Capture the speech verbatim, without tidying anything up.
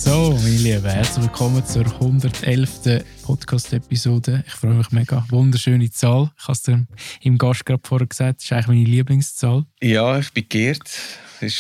So, meine Lieben, herzlich willkommen zur hundertelften Podcast-Episode. Ich freue mich mega. Wunderschöne Zahl. Ich habe es dir im Gast gerade vorher gesagt, das ist eigentlich meine Lieblingszahl. Ja, ich bin geehrt.